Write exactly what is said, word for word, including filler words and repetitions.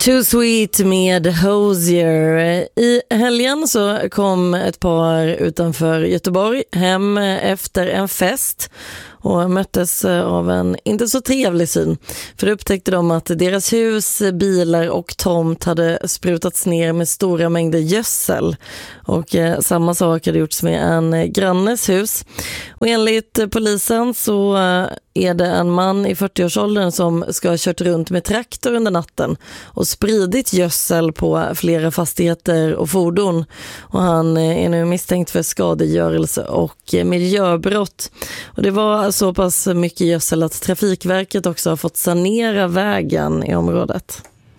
Too Sweet med Hozier. I helgen så kom ett par utanför Göteborg hem efter en fest och möttes av en inte så trevlig syn. För då upptäckte de att deras hus, bilar och tomt hade sprutats ner med stora mängder gödsel. Och eh, samma sak hade gjorts med en grannes hus. Och enligt polisen så eh, är det en man i fyrtioårsåldern som ska ha kört runt med traktor under natten och spridit gödsel på flera fastigheter och fordon. Och han är nu misstänkt för skadegörelse och miljöbrott. Och det var så pass mycket gödsel att Trafikverket också har fått sanera vägen i området.